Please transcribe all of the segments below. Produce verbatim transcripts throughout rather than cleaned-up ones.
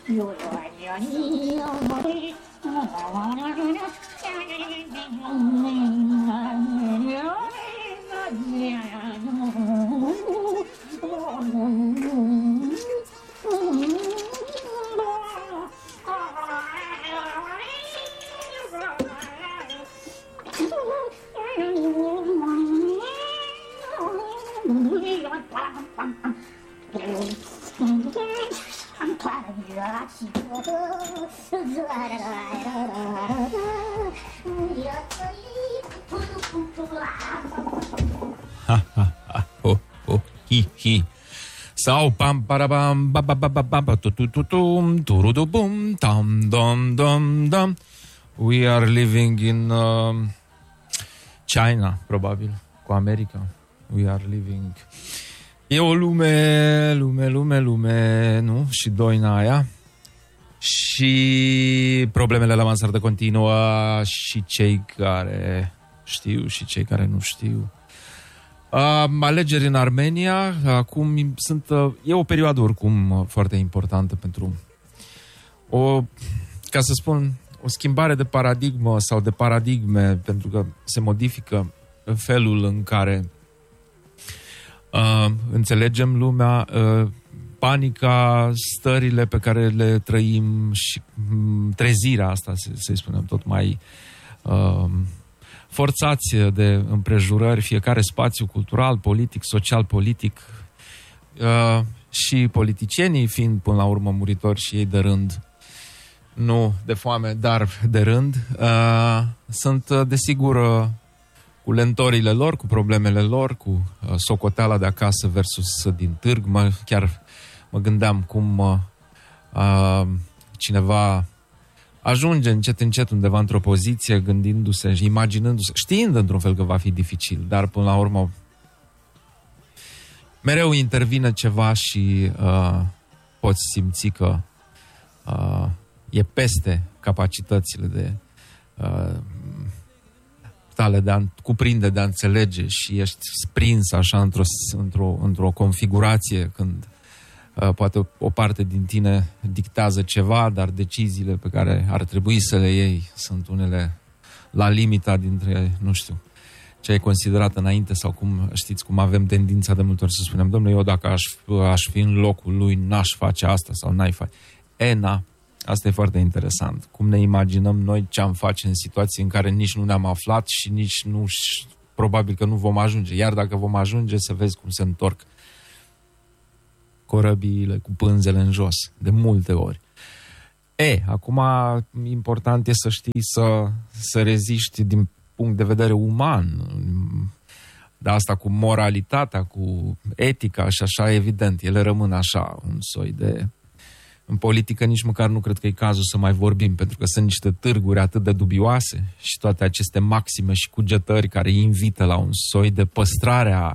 Ha, ha, ha, oh, oh, hi, hi. Sau pam parabam ba ba ba ba ba tu tu tu tum turudu bum tam dum dum dum. We are living in uh, China, probabil, cu America. We are living. E o lume, lume, lume, lume, nu? Și doina aia. Și problemele la mansardă continuă și cei care știu și cei care nu știu. Uh, alegeri în Armenia, acum sunt, uh, e o perioadă oricum uh, foarte importantă pentru o, ca să spun, o schimbare de paradigmă sau de paradigme, pentru că se modifică felul în care uh, înțelegem lumea, uh, panica, stările pe care le trăim și um, trezirea asta, să, să-i spunem, tot mai uh, forțați de împrejurări, fiecare spațiu cultural, politic, social-politic uh, și politicienii fiind până la urmă muritori și ei de rând, nu de foame, dar de rând, uh, sunt desigur uh, cu lentorile lor, cu problemele lor, cu uh, socoteala de acasă versus din târg. Mă, chiar mă gândeam cum uh, uh, cineva ajunge încet, încet undeva într-o poziție, gândindu-se și imaginându-se, știind într-un fel că va fi dificil, dar până la urmă mereu intervine ceva și uh, poți simți că uh, e peste capacitățile de uh, tale de a cuprinde, de a înțelege și ești prins așa într-o, într-o, într-o configurație când uh, poate o parte din tine dictează ceva, dar deciziile pe care ar trebui să le iei sunt unele la limita dintre, nu știu, ce ai considerat înainte sau cum, știți, cum avem tendința de multe ori să spunem, domnule, eu dacă aș, aș fi în locul lui, n-aș face asta sau n-ai face. E, na, asta e foarte interesant. Cum ne imaginăm noi ce am face în situații în care nici nu ne-am aflat și nici nu, probabil că nu vom ajunge. Iar dacă vom ajunge, să vezi cum se întorc corăbiile cu pânzele în jos, de multe ori. E, acum important e să știi să, să reziști din punct de vedere uman. De asta cu moralitatea, cu etica și așa, evident, ele rămân așa, un soi de... În politică nici măcar nu cred că e cazul să mai vorbim, pentru că sunt niște târguri atât de dubioase și toate aceste maxime și cugetări care invită la un soi de păstrare a,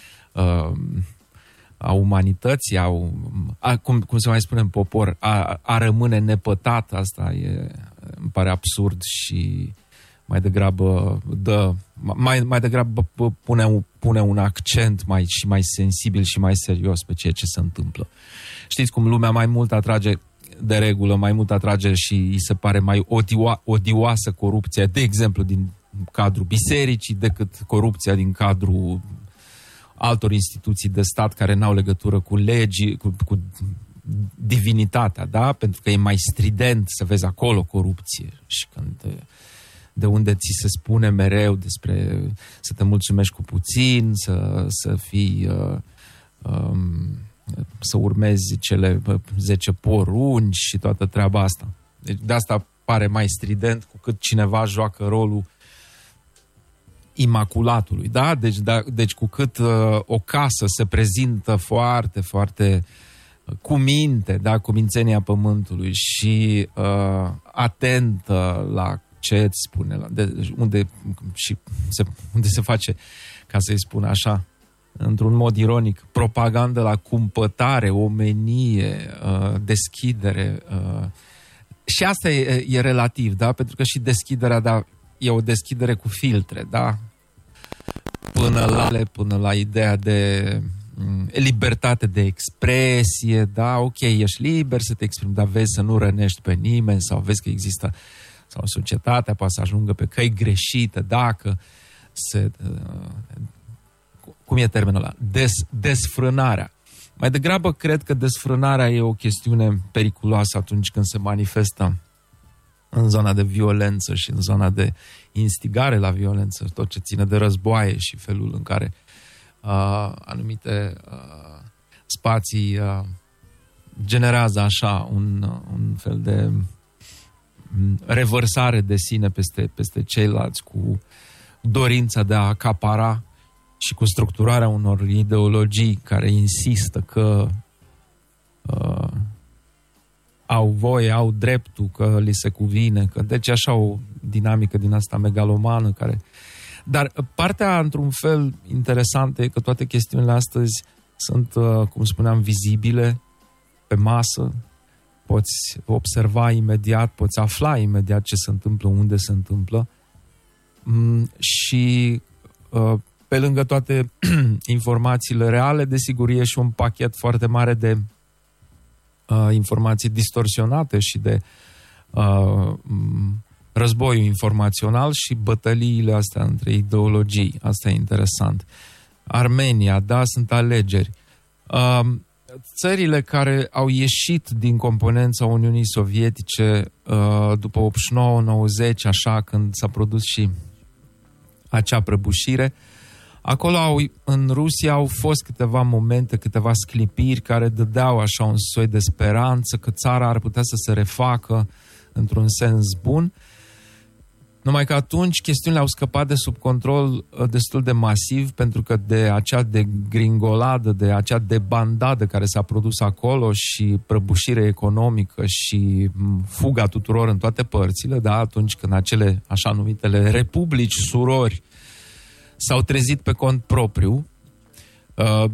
a umanității, a, a, cum, cum se mai spune în popor, a, a rămâne nepătat, asta e, îmi pare absurd și mai degrabă dă, mai, mai degrabă pune, pune un accent mai, și mai sensibil și mai serios pe ceea ce se întâmplă. Știți cum lumea mai mult atrage, de regulă, mai mult atrage și îi se pare mai odio- odioasă corupția, de exemplu, din cadrul bisericii, decât corupția din cadrul altor instituții de stat care n-au legătură cu legii, cu, cu divinitatea, da? Pentru că e mai strident să vezi acolo corupție. Și când... de unde ți se spune mereu despre să te mulțumești cu puțin, să, să fii... Uh, um, să urmezi cele zece porunci și toată treaba asta. Deci de asta pare mai strident cu cât cineva joacă rolul imaculatului, da? Deci, da, deci cu cât uh, o casă se prezintă foarte, foarte cu minte, da? Cu mințenia pământului și uh, atentă la ce îți spune, la, de, unde, și se, unde se face, ca să-i spun așa, într-un mod ironic, propagandă la cumpătare, omenie, uh, deschidere. Uh, și asta e, e relativ, da? Pentru că și deschiderea, da, e o deschidere cu filtre, da? Până la, până la ideea de libertate de expresie, da, ok, ești liber să te exprimi, dar vezi să nu rănești pe nimeni sau vezi că există, sau societatea poate să ajungă pe căi greșite dacă se, cum e termenul ăla? Des, desfrânarea. Mai degrabă cred că desfrânarea e o chestiune periculoasă atunci când se manifestă în zona de violență și în zona de instigare la violență, tot ce ține de războaie și felul în care uh, anumite uh, spații uh, generează așa un, un fel de revărsare de sine peste, peste ceilalți cu dorința de a acapara și cu structurarea unor ideologii care insistă că uh, au voie, au dreptul, că li se cuvine, că deci așa o dinamică din asta megalomană care... Dar partea, într-un fel, interesantă e că toate chestiunile astăzi sunt, uh, cum spuneam, vizibile pe masă, poți observa imediat, poți afla imediat ce se întâmplă, unde se întâmplă mm, și uh, pe lângă toate informațiile reale, desigur, e și un pachet foarte mare de uh, informații distorsionate și de uh, războiul informațional și bătăliile astea între ideologii. Asta e interesant. Armenia, da, sunt alegeri. Uh, țările care au ieșit din componența Uniunii Sovietice uh, după optzeci și nouă nouăzeci, așa, când s-a produs și acea prăbușire, acolo au, în Rusia au fost câteva momente, câteva sclipiri care dădeau așa un soi de speranță că țara ar putea să se refacă într-un sens bun. Numai că atunci chestiunile au scăpat de sub control destul de masiv, pentru că de acea degringoladă, de acea debandadă care s-a produs acolo și prăbușire economică și fuga tuturor în toate părțile, da, atunci când acele așa numitele republici surori s-au trezit pe cont propriu, uh,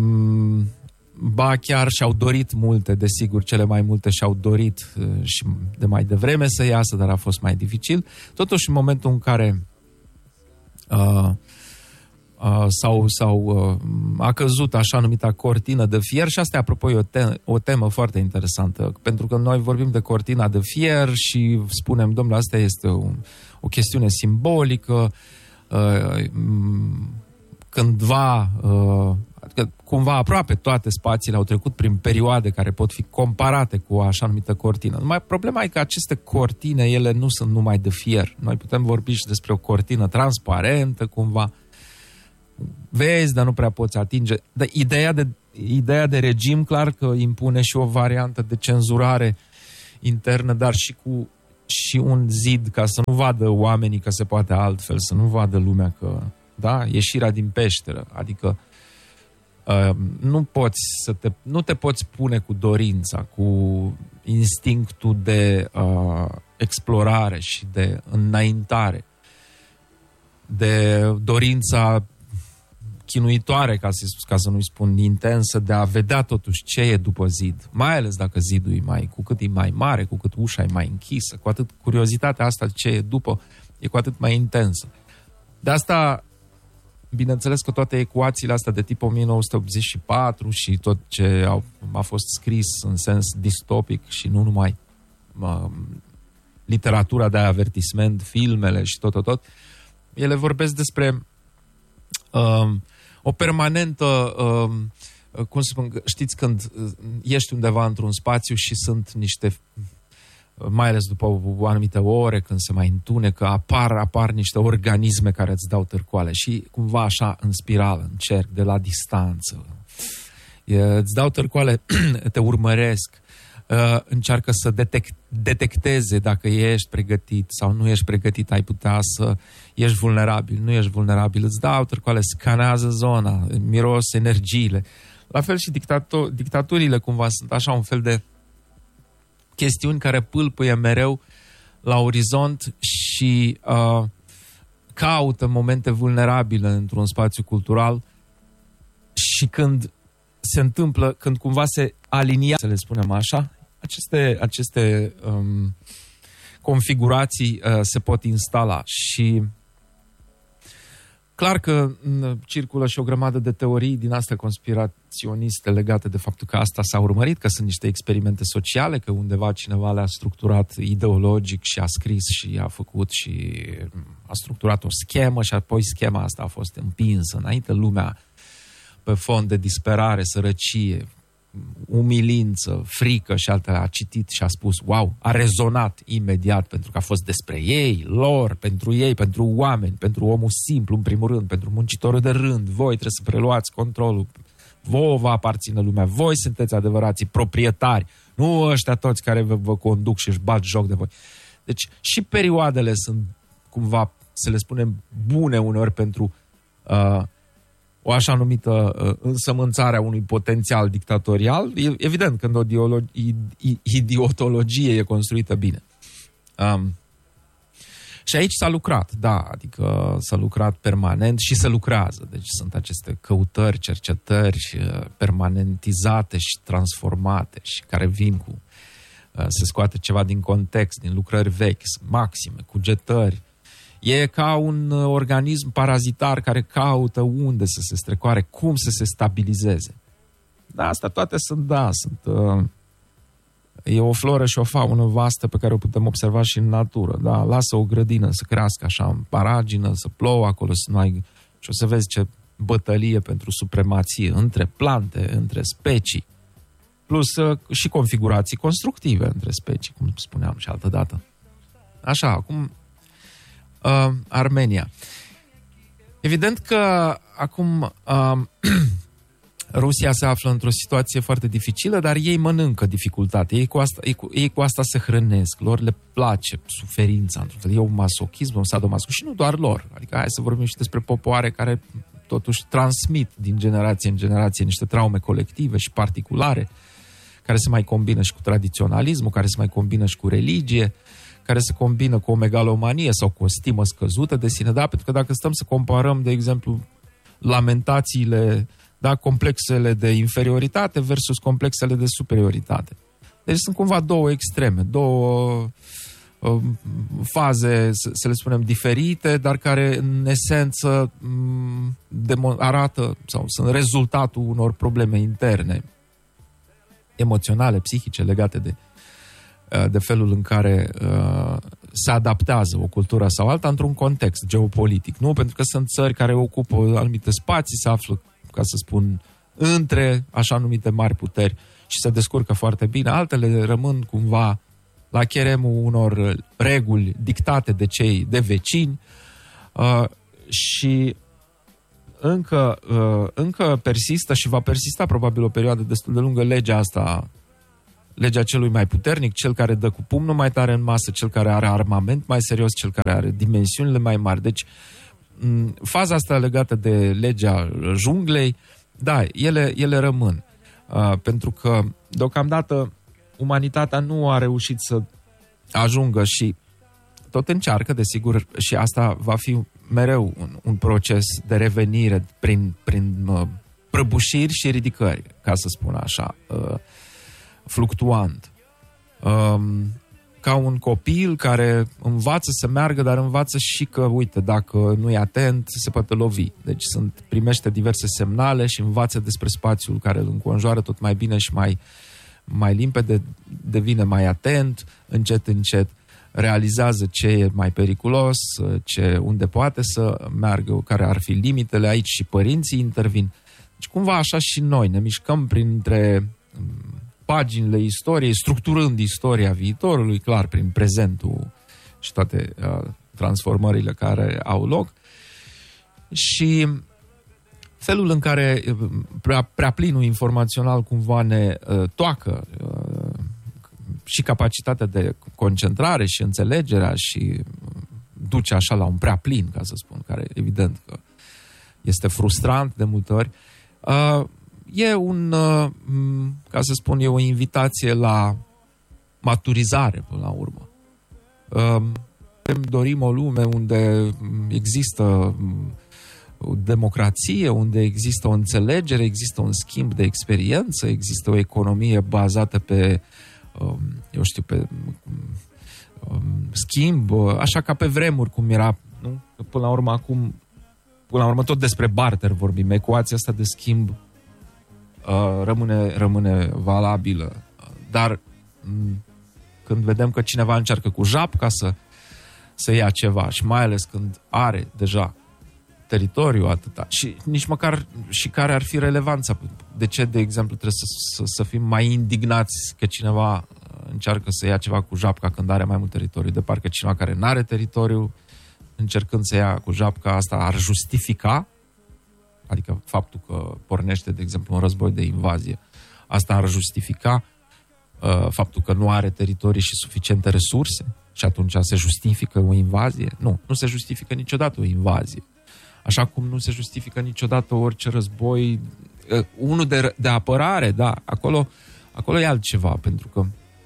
ba chiar și-au dorit multe, desigur, cele mai multe și-au dorit uh, și de mai devreme să iasă, dar a fost mai dificil. Totuși, în momentul în care uh, uh, s-au, s-au, uh, a căzut așa numita cortină de fier, și asta, apropo, e o, te- o temă foarte interesantă, pentru că noi vorbim de cortina de fier și spunem, domnule, asta este o, o chestiune simbolică, Uh, cândva, uh, adică cumva aproape toate spațiile au trecut prin perioade care pot fi comparate cu o așa numită cortină. Numai problema e că aceste cortine, ele nu sunt numai de fier. Noi putem vorbi și despre o cortină transparentă, cumva. Vezi, dar nu prea poți atinge. Dar ideea de, ideea de regim, clar că impune și o variantă de cenzurare internă, dar și cu și un zid ca să nu vadă oamenii că se poate altfel, să nu vadă lumea că, da, ieșirea din peșteră, adică uh, nu poți să te, nu te poți pune cu dorința, cu instinctul de uh, explorare și de înaintare, de dorința chinuitoare, ca să, ca să nu-i spun intensă, de a vedea totuși ce e după zid. Mai ales dacă zidul e mai, cu cât e mai mare, cu cât ușa e mai închisă, cu atât curiozitatea asta ce e după e cu atât mai intensă. De asta, bineînțeles că toate ecuațiile astea de tip o mie nouă sute optzeci și patru și tot ce au, a fost scris în sens distopic și nu numai uh, literatura de avertisment, filmele și tot, tot, tot, ele vorbesc despre uh, o permanentă, uh, cum să spun, știți când ești undeva într-un spațiu și sunt niște, mai ales după o anumite ore, când se mai întunecă, apar, apar niște organisme care îți dau târcoale și cumva așa în spirală, în cerc, de la distanță. Îți dau târcoale, te urmăresc, încearcă să detect, detecteze dacă ești pregătit sau nu ești pregătit, ai putea să ești vulnerabil, nu ești vulnerabil, îți dau târcoale, scanează zona, miros energiile. La fel și dictato- dictaturile cumva sunt așa un fel de chestiuni care pâlpâie mereu la orizont și uh, caută momente vulnerabile într-un spațiu cultural și când se întâmplă, când cumva se aliniază, să le spunem așa, aceste, aceste um, configurații uh, se pot instala și clar că circulă și o grămadă de teorii din astea conspiraționiste legate de faptul că asta s-a urmărit, că sunt niște experimente sociale, că undeva cineva le-a structurat ideologic și a scris și a făcut și a structurat o schemă și apoi schema asta a fost împinsă înainte lumea pe fond de disperare, sărăcie, umilință, frică și altele, a citit și a spus, wow, a rezonat imediat pentru că a fost despre ei, lor, pentru ei, pentru oameni, pentru omul simplu, în primul rând, pentru muncitorul de rând, voi trebuie să preluați controlul, vouă vă aparține lumea, voi sunteți adevărații proprietari, nu ăștia toți care vă, vă conduc și își bat joc de voi. Deci și perioadele sunt cumva, să le spunem, bune uneori pentru uh, o așa numită uh, însămânțare a unui potențial dictatorial. E, evident, când o idiotologie e construită bine. Um, și aici s-a lucrat, da, adică s-a lucrat permanent și se lucrează. Deci sunt aceste căutări, cercetări uh, permanentizate și transformate și care vin cu... Uh, se scoate ceva din context, din lucrări vechi, maxime, cugetări. E ca un organism parazitar care caută unde să se strecoare, cum să se stabilizeze. Da, astea toate sunt, da, sunt... Uh, e o floră și o faună vastă pe care o putem observa și în natură. Da, lasă o grădină să crească așa în paragină, să plouă acolo, să nu ai... Și o să vezi ce bătălie pentru supremație între plante, între specii, plus uh, și configurații constructive între specii, cum spuneam și altă dată. Așa, acum... Uh, Armenia. Evident că acum uh, Rusia se află într-o situație foarte dificilă, dar ei mănâncă dificultate. Ei cu asta, ei cu, ei cu asta se hrănesc. Lor le place suferința. Într-un fel. E un masochism, un sadomasochism. Și nu doar lor. Adică hai să vorbim și despre popoare care totuși transmit din generație în generație niște traume colective și particulare, care se mai combină și cu tradiționalismul, care se mai combină și cu religie, care se combină cu o megalomanie sau cu o stimă scăzută de sine, da? Pentru că dacă stăm să comparăm, de exemplu, lamentațiile, da, complexele de inferioritate versus complexele de superioritate. Deci sunt cumva două extreme, două uh, faze, să, să le spunem, diferite, dar care în esență um, demo- arată sau sunt rezultatul unor probleme interne, emoționale, psihice, legate de de felul în care uh, se adaptează o cultură sau alta într-un context geopolitic. Nu? Pentru că sunt țări care ocupă anumite spații, se află, ca să spun, între așa numite mari puteri și se descurcă foarte bine. Altele rămân cumva la cheremul unor reguli dictate de cei de vecini uh, și încă, uh, încă persistă și va persista probabil o perioadă destul de lungă legea asta, legea celui mai puternic, cel care dă cu pumnul mai tare în masă, cel care are armament mai serios, cel care are dimensiunile mai mari. Deci, faza asta legată de legea junglei, da, ele, ele rămân. Uh, pentru că, deocamdată, umanitatea nu a reușit să ajungă și tot încearcă, desigur, și asta va fi mereu un, un proces de revenire prin, prin uh, prăbușiri și ridicări, ca să spun așa, uh, fluctuant. Um, ca un copil care învață să meargă, dar învață și că, uite, dacă nu e atent, se poate lovi. Deci sunt, primește diverse semnale și învață despre spațiul care îl înconjoară tot mai bine și mai, mai limpede, devine mai atent, încet, încet realizează ce e mai periculos, ce, unde poate să meargă, care ar fi limitele, aici și părinții intervin. Deci cumva așa și noi ne mișcăm printre paginile istoriei, structurând istoria viitorului, clar, prin prezentul și toate uh, transformările care au loc. Și felul în care prea, prea plinul informațional cumva ne uh, toacă uh, și capacitatea de concentrare și înțelegerea și duce așa la un prea plin, ca să spun, care evident că este frustrant de multe ori. Uh, E un, ca să spun, e o invitație la maturizare până la urmă. Dorim o lume unde există o democrație, unde există o înțelegere, există un schimb de experiență, există o economie bazată pe, eu știu, pe schimb, așa ca pe vremuri cum era, nu? Până la urmă acum până la urmă tot despre barter vorbim, ecuația asta de schimb uh, rămâne, rămâne valabilă, dar m- când vedem că cineva încearcă cu japca să, să ia ceva și mai ales când are deja teritoriu atâta și nici măcar și care ar fi relevanța, de ce, de exemplu, trebuie să, să, să fim mai indignați că cineva încearcă să ia ceva cu japca când are mai mult teritoriu, de parcă cineva care nu are teritoriu încercând să ia cu japca asta ar justifica, adică faptul că pornește, de exemplu, un război de invazie, asta ar justifica uh, faptul că nu are teritorii și suficiente resurse și atunci se justifică o invazie? Nu, nu se justifică niciodată o invazie. Așa cum nu se justifică niciodată orice război, uh, unul de, de apărare, da, acolo, acolo e altceva, pentru că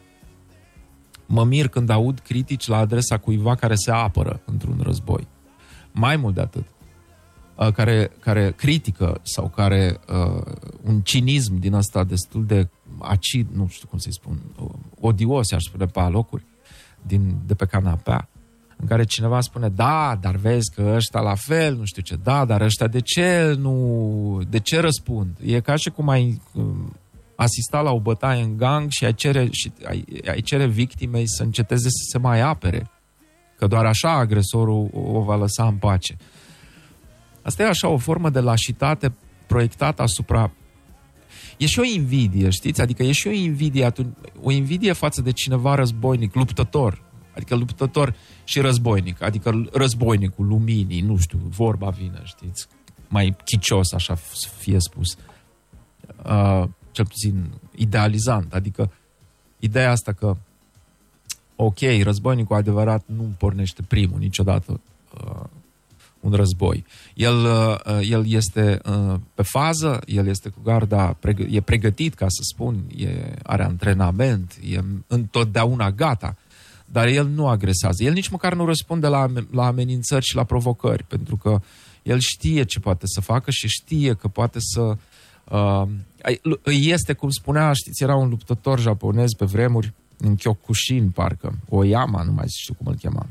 mă mir când aud critici la adresa cuiva care se apără într-un război. Mai mult de atât, uh, care, care critică sau care uh, un cinism din ăsta destul de acid, nu știu cum să-i spun, uh, odios, aș spune pe alocuri, din, de pe canapea, în care cineva spune, da, dar vezi că ăștia la fel, nu știu ce, da, dar ăștia de ce nu, de ce răspund? E ca și cum ai uh, asista la o bătaie în gang și ai cere, și ai, ai cere victimei să înceteze să se mai apere. Că doar așa agresorul o va lăsa în pace. Asta e așa o formă de lașitate proiectată asupra... E și o invidie, știți? Adică e și o invidie, atunci, o invidie față de cineva războinic, luptător. Adică luptător și războinic. Adică războinicul luminii, nu știu, vorba vine, știți? Mai chicios, așa să fie spus. Uh, cel puțin idealizant. Adică ideea asta că ok, războinicul adevărat nu pornește primul niciodată uh, un război. El, uh, el este uh, pe fază, el este cu garda, pregă- e pregătit, ca să spun, e, are antrenament, e întotdeauna gata, dar el nu agresează. El nici măcar nu răspunde la, la amenințări și la provocări, pentru că el știe ce poate să facă și știe că poate să... Uh, este, cum spunea, știți, era un luptător japonez pe vremuri, în Kyokushin, parcă, Oyama, nu mai știu cum îl chema,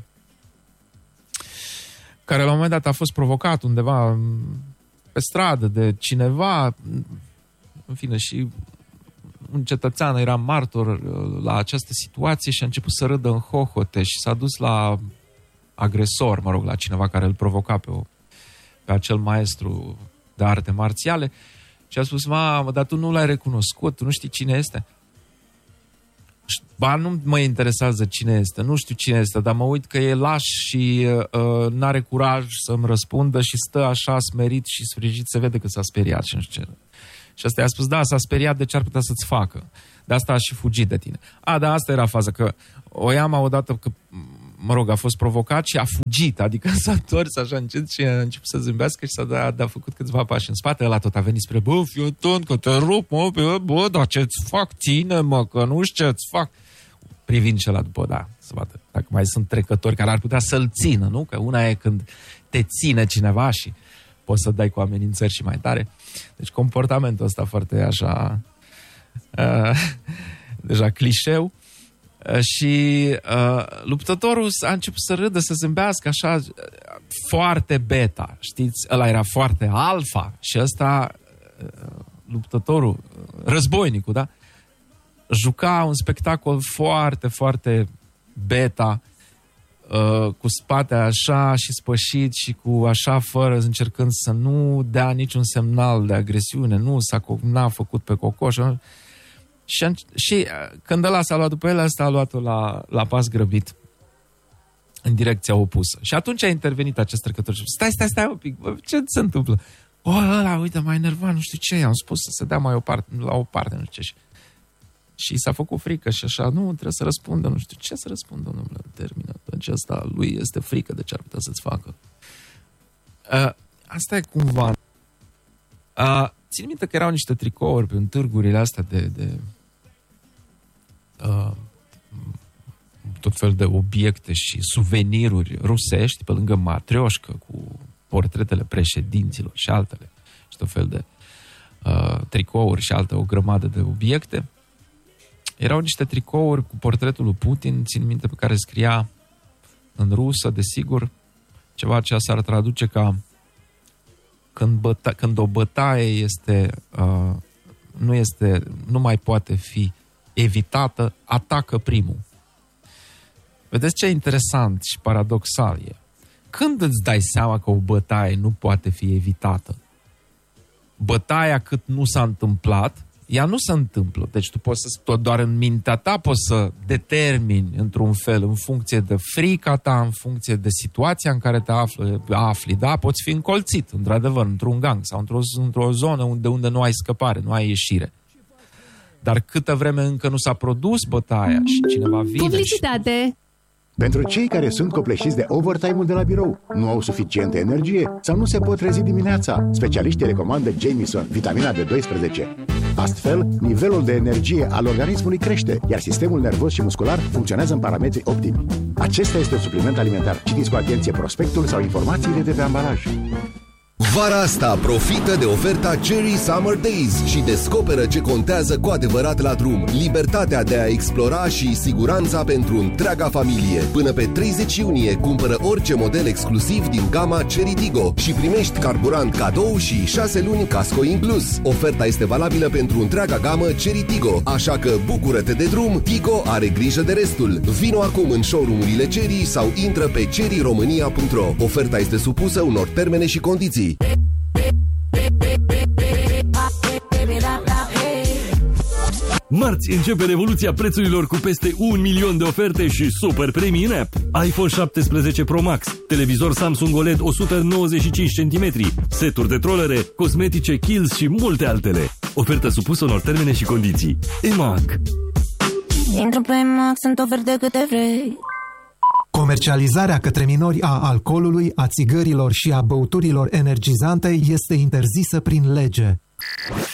care la un moment dat a fost provocat undeva pe stradă de cineva, în fine, și un cetățean era martor la această situație și a început să râdă în hohote și s-a dus la agresor, mă rog, la cineva care îl provoca pe, o, pe acel maestru de arte marțiale și a spus, mamă, dar tu nu l-ai recunoscut, tu nu știi cine este? Ba, nu mă interesează cine este, nu știu cine este, dar mă uit că e laș și uh, n-are curaj să-mi răspundă și stă așa smerit și sfrigit, se vede că s-a speriat și nu știu ce. Și asta i-a spus, da, s-a speriat, de ce ar putea să-ți facă? De asta a și fugit de tine. A, da, asta era faza, că Oyama odată, că, mă rog, a fost provocat și a fugit, adică s-a întors așa încet și a început să zâmbească și s-a dat, a făcut câțiva pași în spate, ăla tot a venit spre, bă, fii atent, că te rup, mă, bă, bă, dar ce-ți fac, ține, mă, că nu știu ce-ți fac. Privind celălalt după, da, să vadă, dacă mai sunt trecători care ar putea să-l țină, nu? Că una e când te ține cineva și poți să dai cu amenințări și mai tare. Deci comportamentul ăsta foarte așa, uh, deja clișeu. Uh, și uh, luptătorul a început să râdă, să zâmbească așa, uh, foarte beta, știți? Ăla era foarte alfa și ăsta, uh, luptătorul, războinicul, da? Juca un spectacol foarte, foarte beta, uh, cu spate așa și spășit și cu așa fără, încercând să nu dea niciun semnal de agresiune, nu s-a, n-a făcut pe cocoș. Și, și când ăla s-a luat după el, ăsta a luat-o la, la pas grăbit în direcția opusă. Și atunci a intervenit acest trecător și stai, stai, stai un pic, bă, ce se întâmplă? O, ăla, uite, mai enervat, nu știu ce, i-am spus să se dea mai o parte, la o parte, nu știu ce. Și s-a făcut frică și așa, nu, trebuie să răspundă, nu știu ce să răspundă, domnule, termină. Deci asta lui este frică de ce ar putea să-ți facă. Uh, asta e cumva... Uh, țin minte că erau niște tricouri pe târgurile astea de, de uh, tot fel de obiecte și suveniruri rusești, pe lângă matrioșcă, cu portretele președinților și altele. Și tot fel de uh, tricouri și alte, o grămadă de obiecte. Erau niște tricouri cu portretul lui Putin, țin minte, pe care scria în rusă, desigur, ceva ce s-ar traduce ca când, băta, când o bătaie este, uh, nu, este, nu mai poate fi evitată, atacă primul. Vedeți ce interesant și paradoxal e? Când îți dai seama că o bătaie nu poate fi evitată? Bătaia cât nu s-a întâmplat, ea nu se întâmplă. Deci tu poți să, tot doar în mintea ta poți să determini într-un fel, în funcție de frica ta, în funcție de situația în care te afli, afli, da? Poți fi încolțit, într-adevăr, într-un gang sau într-o, într-o zonă unde, unde nu ai scăpare, nu ai ieșire. Dar câtă vreme încă nu s-a produs bătaia și cineva vine... Publicitate! Și... Pentru cei care sunt copleșiți de overtime-ul de la birou, nu au suficientă energie sau nu se pot trezi dimineața, specialiștii recomandă Jamieson, vitamina B doisprezece. Astfel, nivelul de energie al organismului crește, iar sistemul nervos și muscular funcționează în parametri optimi. Acesta este un supliment alimentar. Citiți cu atenție prospectul sau informațiile de pe ambalaj. Vara asta profită de oferta Cherry Summer Days și descoperă ce contează cu adevărat la drum. Libertatea de a explora și siguranța pentru întreaga familie. Până pe treizeci iunie cumpără orice model exclusiv din gama Cherry Tiggo și primești carburant cadou și șase luni casco inclus. Oferta este valabilă pentru întreaga gamă Cherry Tiggo, așa că bucură-te de drum, Tiggo are grijă de restul. Vino acum în showroom-urile Cherry sau intră pe cherry romania punct ro. Oferta este supusă unor termene și condiții. Marți începe revoluția prețurilor cu peste un milion de oferte și super premii în app. iPhone șaptesprezece Pro Max, televizor Samsung O L E D o sută nouăzeci și cinci centimetri, seturi de trolere, cosmetice Kiehl's și multe altele. Ofertă supusă unor termene și condiții. E M A G. Intru pe E M A G, sunt oferte câte vrei. Comercializarea către minori a alcoolului, a țigărilor și a băuturilor energizante este interzisă prin lege.